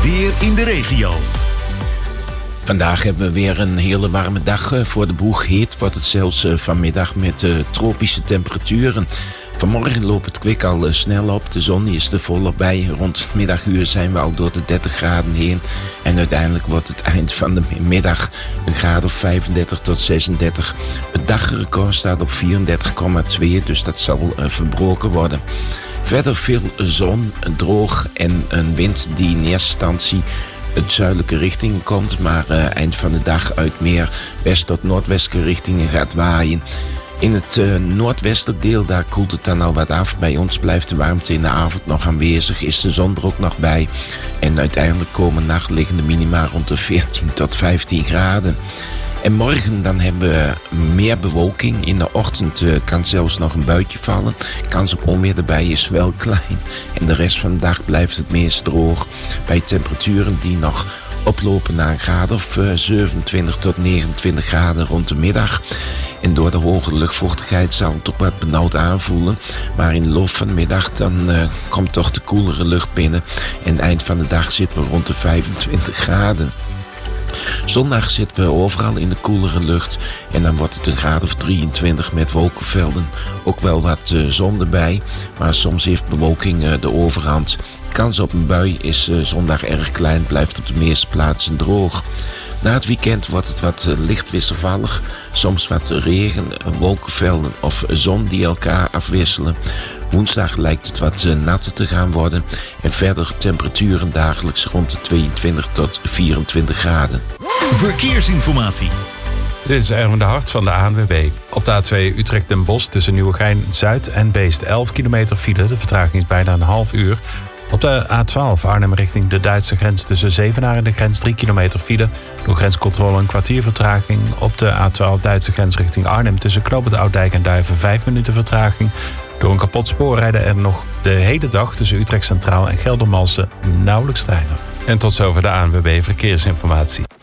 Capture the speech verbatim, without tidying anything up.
weer in de regio. Vandaag hebben we weer een hele warme dag voor de boeg. Heet wordt het zelfs vanmiddag met uh, tropische temperaturen. Vanmorgen loopt het kwik al uh, snel op. De zon is er volop bij. Rond het middaguur zijn we al door de dertig graden heen. En uiteindelijk wordt het eind van de middag een graad of vijfendertig tot zesendertig. Het dagrecord staat op vierendertig komma twee, dus dat zal uh, verbroken worden. Verder veel zon, droog en een wind die in eerste instantie uit zuidelijke richting komt, maar uh, eind van de dag uit meer west- tot noordwestelijke richtingen gaat waaien. In het uh, noordwestelijk deel, daar koelt het dan al wat af. Bij ons blijft de warmte in de avond nog aanwezig, is de zon er ook nog bij. En uiteindelijk komen nachtliggende minima rond de veertien tot vijftien graden. En morgen dan hebben we meer bewolking. In de ochtend uh, kan zelfs nog een buitje vallen. Kans op onweer erbij is wel klein. En de rest van de dag blijft het meest droog. Bij temperaturen die nog oplopen naar een graad of uh, zevenentwintig tot negenentwintig graden rond de middag. En door de hoge luchtvochtigheid zal het ook wat benauwd aanvoelen. Maar in de loop van de middag dan uh, komt toch de koelere lucht binnen. En eind van de dag zitten we rond de vijfentwintig graden. Zondag zitten we overal in de koelere lucht en dan wordt het een graad of drieëntwintig met wolkenvelden. Ook wel wat uh, zon erbij, maar soms heeft bewolking uh, de overhand. Kans op een bui is uh, zondag erg klein, blijft op de meeste plaatsen droog. Na het weekend wordt het wat uh, licht wisselvallig, soms wat regen, wolkenvelden of zon die elkaar afwisselen. Woensdag lijkt het wat uh, natter te gaan worden en verder temperaturen dagelijks rond de tweeëntwintig tot vierentwintig graden. Verkeersinformatie. Dit is Erwin de Hart van de A N W B. Op de A twee Utrecht-Den Bosch tussen Nieuwegein-Zuid en Beest elf kilometer file. De vertraging is bijna een half uur. Op de A twaalf Arnhem richting de Duitse grens tussen Zevenaar en de grens drie kilometer file. Door grenscontrole een kwartier vertraging. Op de A twaalf Duitse grens richting Arnhem tussen Knoopend Oud-Dijk en Duiven vijf minuten vertraging. Door een kapot spoor rijden er nog de hele dag tussen Utrecht Centraal en Geldermalsen nauwelijks treinen. En tot zover de A N W B Verkeersinformatie.